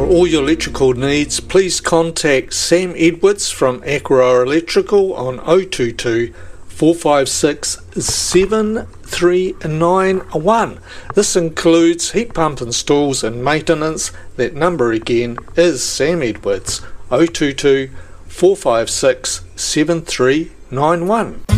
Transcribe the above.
all your electrical needs, please contact Sam Edwards from Aquaroa Electrical on 022 456 7391. This includes heat pump installs and maintenance. That number again is Sam Edwards, 022 456 7391.